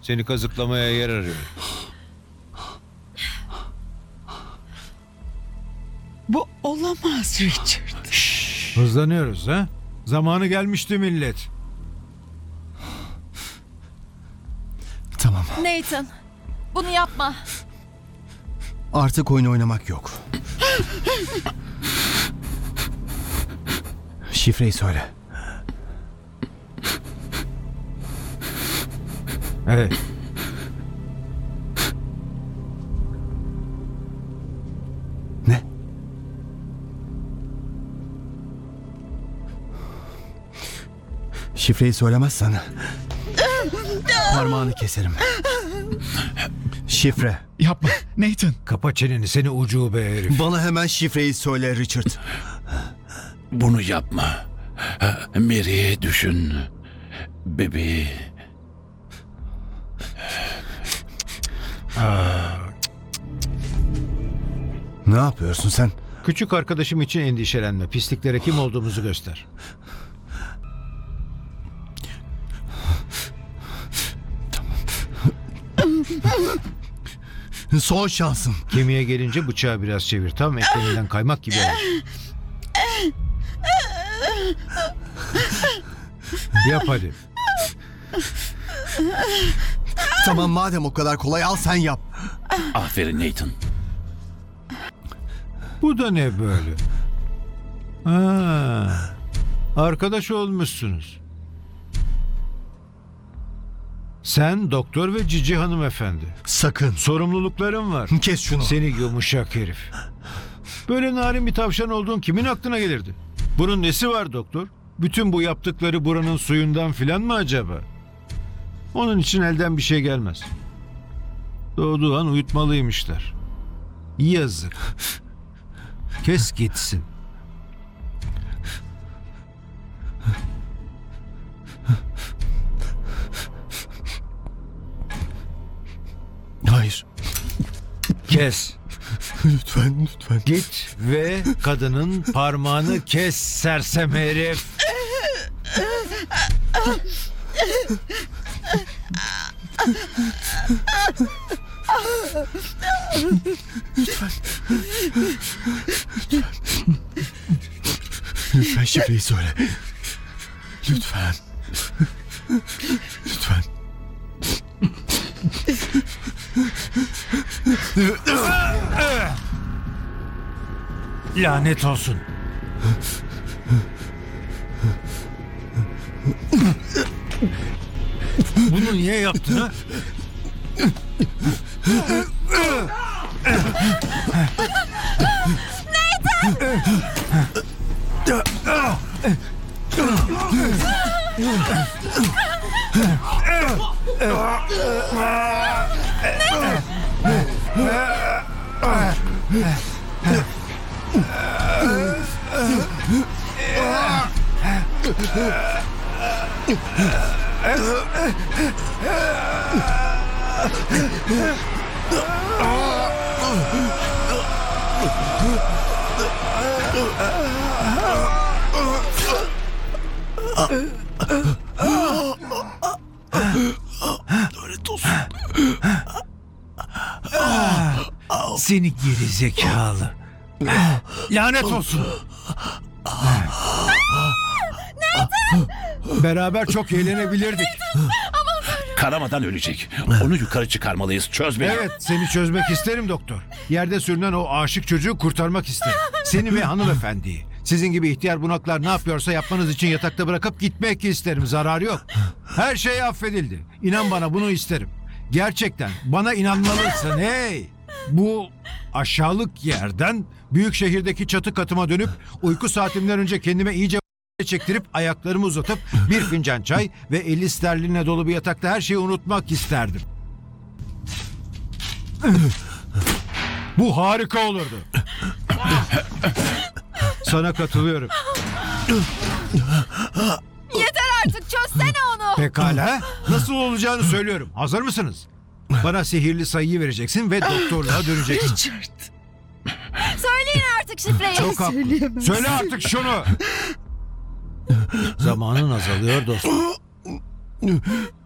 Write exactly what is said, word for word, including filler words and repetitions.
Seni kazıklamaya yer arıyorum. Bu olamaz Richard. Hızlanıyoruz ha? Zamanı gelmişti millet. Tamam. Nathan, bunu yapma. Artık oyun oynamak yok. Şifreyi söyle. Evet. Ne? Şifreyi söylemezsen parmağını keserim. Şifre. Yapma Nathan. Kapa çeneni seni ucube herif. Bana hemen şifreyi söyle Richard. Bunu yapma. Mary'i düşün. Bebeği. Ne yapıyorsun sen? Küçük arkadaşım için endişelenme. Pisliklere kim olduğumuzu göster. Son şansın. Kemiğe gelince bıçağı biraz çevir. Tam eklerinden kaymak gibi olur. Yap hadi. Tamam, madem o kadar kolay, al sen yap. Aferin Nathan. Bu da ne böyle? Ha, arkadaş olmuşsunuz. Sen doktor ve Cici hanımefendi. Sakın. Sorumluluklarım var. Kes şunu. Seni yumuşak herif. Böyle narin bir tavşan olduğun kimin aklına gelirdi? Bunun nesi var doktor? Bütün bu yaptıkları buranın suyundan filan mı acaba? Onun için elden bir şey gelmez. Doğduğu an uyutmalıymışlar. Yazık. Kes gitsin. Hayır. Kes. Lütfen, lütfen. Git ve kadının parmağını kes sersem herif. Lütfen. Lütfen şifreyi söyle. Lütfen. Lütfen. Lanet olsun. Bunu niye yaptın ha? Lanet olsun. Seni geri zekalı. Lanet olsun. Beraber çok eğlenebilirdik. Kanamadan ölecek. Onu yukarı çıkarmalıyız. Çöz beni. Evet, seni çözmek isterim doktor. Yerde sürünen o aşık çocuğu kurtarmak isterim. Seni ve hanımefendiyi. Sizin gibi ihtiyar bunaklar ne yapıyorsa yapmanız için yatakta bırakıp gitmek isterim. Zararı yok. Her şey affedildi. İnan bana, bunu isterim. Gerçekten bana inanmalısın. Hey! Bu aşağılık yerden büyük şehirdeki çatı katıma dönüp uyku saatimden önce kendime iyice çektirip ayaklarımı uzatıp bir fincan çay ve elli sterlinle dolu bir yatakta her şeyi unutmak isterdim. Bu harika olurdu. Sana katılıyorum. Yeter artık, çözsene onu. Pekala. Nasıl olacağını söylüyorum. Hazır mısınız? Bana sihirli sayıyı vereceksin ve doktorluğa döneceksin. Richard. Söyleyin artık şifreyi. Çok haklı. Söyleyemem. Söyle artık şunu. Zamanın azalıyor dostum.